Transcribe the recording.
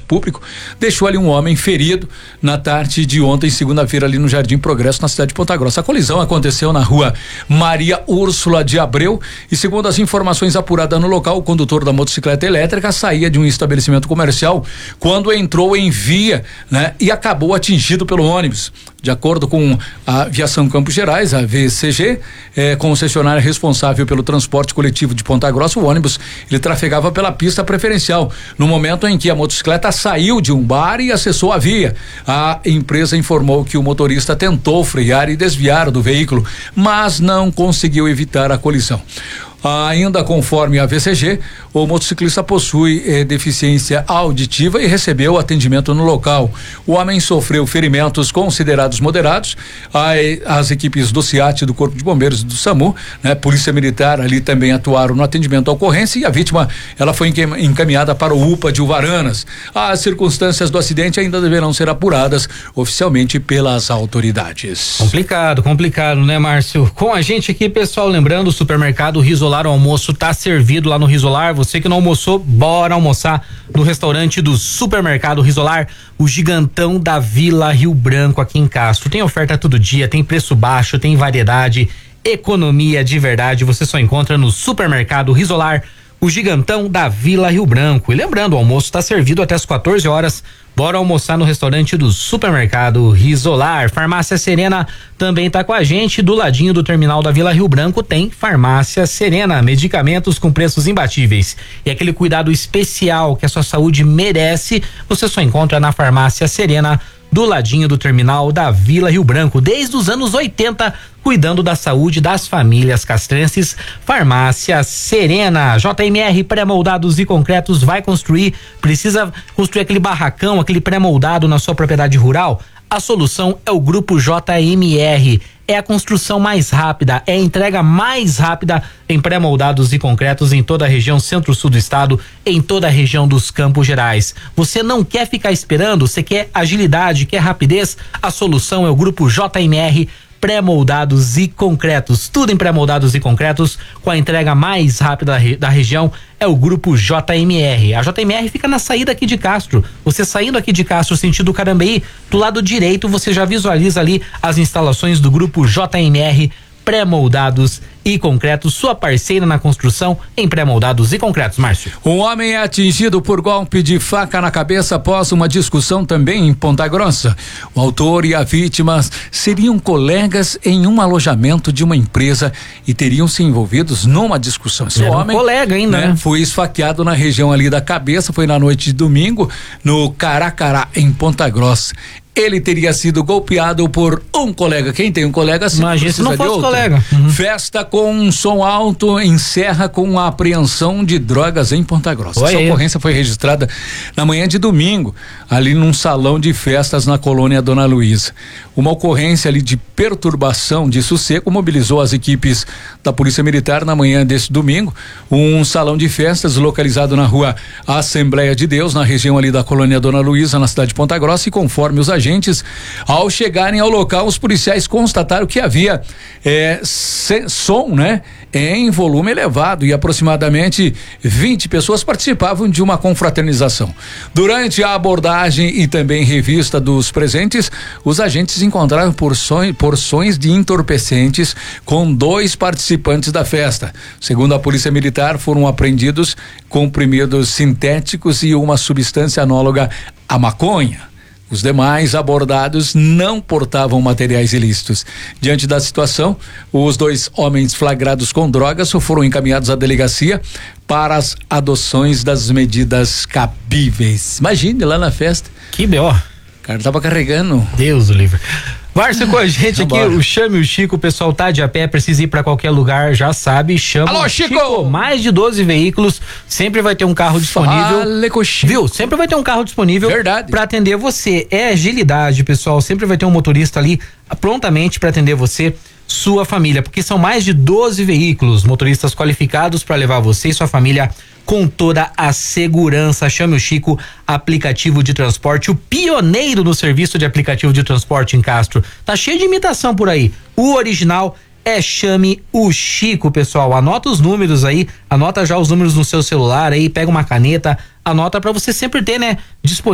público, deixou ali um homem ferido na tarde de ontem, segunda-feira, ali no Jardim Progresso, na cidade de Ponta Grossa. A colisão aconteceu na rua Maria Úrsula de Abreu e, segundo as informações apuradas no local, o condutor da motocicleta elétrica saía de um estabelecimento comercial quando entrou em via, né? E acabou atingido pelo ônibus. De acordo com a Aviação Campos Gerais, a VCG, concessionária responsável pelo transporte coletivo de Ponta Grossa, o ônibus, ele trafegava pela pista preferencial, no momento em que a motocicleta saiu de um bar e acessou a via. A empresa informou que o motorista tentou frear e desviar do veículo, mas não conseguiu evitar a colisão. Ainda conforme a VCG, o motociclista possui deficiência auditiva e recebeu atendimento no local. O homem sofreu ferimentos considerados moderados. As equipes do CIAT, do Corpo de Bombeiros e do SAMU, né, Polícia Militar, ali também atuaram no atendimento à ocorrência e a vítima, ela foi encaminhada para o UPA de Uvaranas. As circunstâncias do acidente ainda deverão ser apuradas oficialmente pelas autoridades. Complicado, né, Márcio? Com a gente aqui, pessoal, lembrando, o supermercado Risolar, o almoço tá servido lá no Risolar. Você que não almoçou, bora almoçar no restaurante do supermercado Risolar, o gigantão da Vila Rio Branco, aqui em Castro. Tem oferta todo dia, tem preço baixo, tem variedade, economia de verdade. Você só encontra no supermercado Risolar, o gigantão da Vila Rio Branco. E lembrando, o almoço está servido até as 14 horas. Bora almoçar no restaurante do supermercado Risolar. Farmácia Serena também tá com a gente. Do ladinho do terminal da Vila Rio Branco tem Farmácia Serena, medicamentos com preços imbatíveis e aquele cuidado especial que a sua saúde merece, você só encontra na Farmácia Serena, do ladinho do terminal da Vila Rio Branco, desde os anos 80, cuidando da saúde das famílias castrenses. Farmácia Serena. JMR Pré-Moldados e Concretos vai precisa construir aquele barracão, aquele pré-moldado na sua propriedade rural? A solução é o Grupo JMR. É a construção mais rápida, é a entrega mais rápida em pré-moldados e concretos em toda a região centro-sul do estado, em toda a região dos Campos Gerais. Você não quer ficar esperando, você quer agilidade, quer rapidez? A solução é o Grupo JMR Pré-Moldados e Concretos. Tudo em pré-moldados e concretos, com a entrega mais rápida da região, é o Grupo JMR. A JMR fica na saída aqui de Castro. Você saindo aqui de Castro, sentido Carambeí, do lado direito você já visualiza ali as instalações do Grupo JMR Pré-Moldados e Concretos, sua parceira na construção em pré-moldados e concretos. Márcio. Um homem é atingido por golpe de faca na cabeça após uma discussão também em Ponta Grossa. O autor e a vítima seriam colegas em um alojamento de uma empresa e teriam se envolvidos numa discussão. Esse homem, colega ainda, né? Foi esfaqueado na região ali da cabeça, foi na noite de domingo, no Caracará, em Ponta Grossa. Ele teria sido golpeado por um colega. Quem tem um colega assim? Imagina se não fosse colega. Festa com um som alto encerra com a apreensão de drogas em Ponta Grossa. Essa ocorrência foi registrada na manhã de domingo, ali num salão de festas na colônia Dona Luísa. Uma ocorrência ali de perturbação de sossego mobilizou as equipes da Polícia Militar na manhã desse domingo. Um salão de festas localizado na rua Assembleia de Deus, na região ali da colônia Dona Luísa, na cidade de Ponta Grossa, e conforme os agentes, ao chegarem ao local, os policiais constataram que havia som, né, em volume elevado, e aproximadamente 20 pessoas participavam de uma confraternização. Durante a abordagem e também revista dos presentes, os agentes encontraram porções de entorpecentes com 2 participantes da festa. Segundo a Polícia Militar, foram apreendidos comprimidos sintéticos e uma substância análoga à maconha. Os demais abordados não portavam materiais ilícitos. Diante da situação, os 2 homens flagrados com drogas foram encaminhados à delegacia para as adoções das medidas cabíveis. Imagine lá na festa. Que B.O. O cara tava carregando. Deus o livre. Márcio com a gente aqui, o Chame o Chico, o pessoal tá de a pé, precisa ir pra qualquer lugar, já sabe, chama. Alô, Chico! Mais de 12 veículos, sempre vai ter um carro disponível. Fale com o Chico. Viu? Sempre vai ter um carro disponível. Verdade. Pra atender você. É agilidade, pessoal, sempre vai ter um motorista ali prontamente pra atender você, sua família, porque são mais de 12 veículos, motoristas qualificados para levar você e sua família com toda a segurança. Chame o Chico, aplicativo de transporte, o pioneiro no serviço de aplicativo de transporte em Castro. Tá cheio de imitação por aí. O original é Chame o Chico, pessoal. Anota os números aí, anota já os números no seu celular aí, pega uma caneta, anota para você sempre ter, né, disponível